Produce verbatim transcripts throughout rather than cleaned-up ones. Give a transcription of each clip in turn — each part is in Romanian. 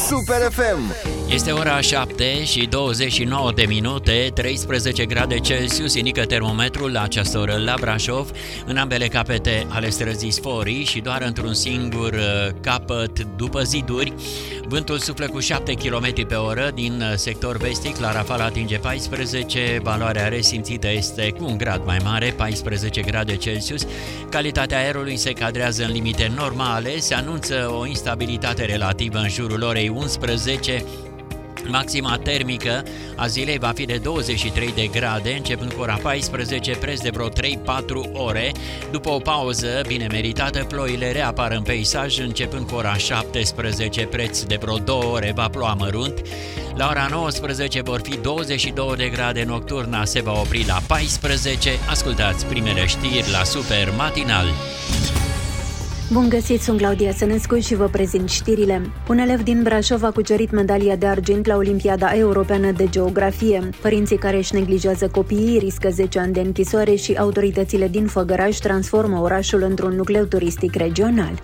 Super F M. Este ora șapte și douăzeci și nouă de minute, treisprezece grade Celsius, indică termometrul la această oră la Brașov, în ambele capete ale străzii Sforii și doar într-un singur capăt după ziduri. Vântul suflă cu șapte kilometri pe oră din sector vestic, la rafală atinge paisprezece, valoarea resimțită este cu un grad mai mare, paisprezece grade Celsius. Calitatea aerului se cadrează în limite normale, se anunță o instabilitate relativă în jurul orei unsprezece. Maxima termică a zilei va fi de douăzeci și trei de grade, începând cu ora paisprezece, preț de vreo trei patru ore. După o pauză bine meritată, ploile reapar în peisaj, începând cu ora șaptesprezece, preț de vreo două ore va ploua mărunt. La ora nouăsprezece vor fi douăzeci și două de grade, nocturna se va opri la paisprezece. Ascultați primele știri la Super Matinal. Bun găsit, sunt Claudia Sănescu și vă prezint știrile. Un elev din Brașov a cucerit medalia de argint la Olimpiada Europeană de Geografie. Părinții care își neglijează copiii riscă zece ani de închisoare și autoritățile din Făgăraș transformă orașul într-un nucleu turistic regional.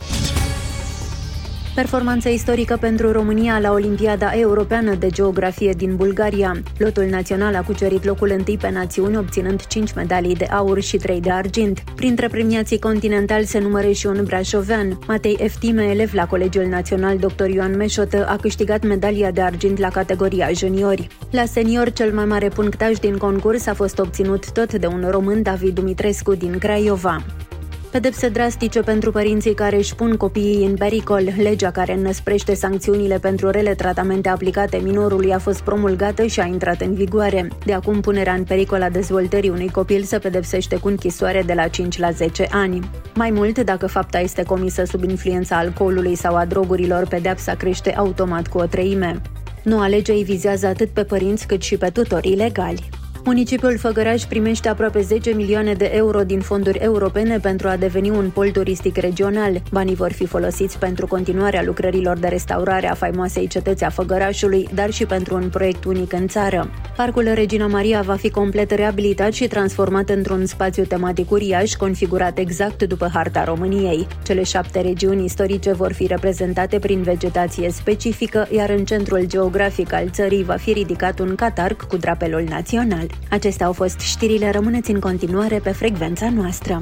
Performanță istorică pentru România la Olimpiada Europeană de Geografie din Bulgaria. Lotul național a cucerit locul întâi pe națiuni, obținând cinci medalii de aur și trei de argint. Printre premiații continentali se numără și un brașovean. Matei Eftime, elev la Colegiul Național doctor Ioan Meșotă, a câștigat medalia de argint la categoria juniori. La senior, cel mai mare punctaj din concurs a fost obținut tot de un român, David Dumitrescu din Craiova. Pedepse drastice pentru părinții care își pun copiii în pericol. Legea care înăsprește sancțiunile pentru rele tratamente aplicate minorului a fost promulgată și a intrat în vigoare. De acum, punerea în pericol a dezvoltării unui copil se pedepsește cu închisoare de la cinci la zece ani. Mai mult, dacă fapta este comisă sub influența alcoolului sau a drogurilor, pedeapsa crește automat cu o treime. Noua lege îi vizează atât pe părinți cât și pe tutorii legali. Municipiul Făgăraș primește aproape zece milioane de euro din fonduri europene pentru a deveni un pol turistic regional. Banii vor fi folosiți pentru continuarea lucrărilor de restaurare a faimoasei cetăți a Făgărașului, dar și pentru un proiect unic în țară. Parcul Regina Maria va fi complet reabilitat și transformat într-un spațiu tematic uriaș, configurat exact după harta României. Cele șapte regiuni istorice vor fi reprezentate prin vegetație specifică, iar în centrul geografic al țării va fi ridicat un catarg cu drapelul național. Acestea au fost știrile, rămâneți în continuare pe frecvența noastră.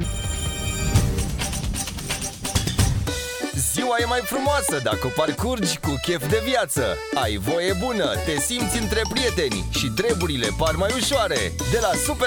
Ziua e mai frumoasă dacă o parcurgi cu chef de viață. Ai voie bună, te simți între prieteni și treburile par mai ușoare. De la Super